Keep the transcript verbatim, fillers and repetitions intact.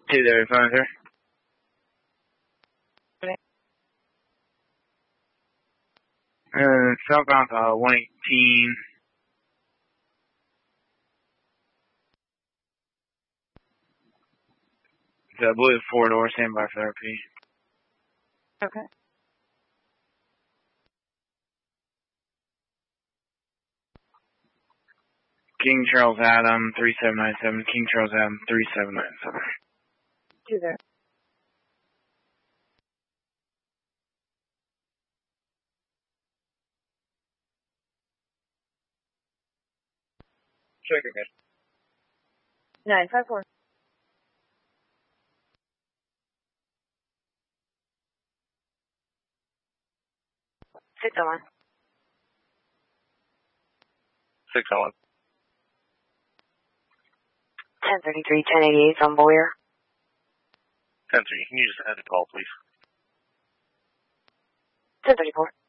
two thirty-five, sir. Uh, southbound, uh, one eighteen. The blue four door, standby for therapy. Okay. King Charles Adam, three seven nine seven. King Charles Adam, three seven nine seven. Two there. Check again. Nine five four. Six on one. Six on one. Ten thirty three, ten eighty eight on Boyer. Ten three. Can you just add the call, please? Ten thirty four.